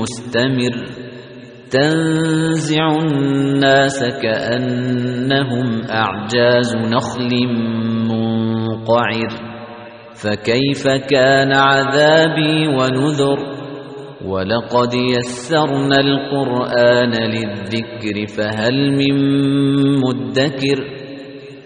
مستمر تنزع الناس كأنهم أعجاز نخل منقعر فكيف كان عذابي ونذر ولقد يسرنا القرآن للذكر فهل من مدكر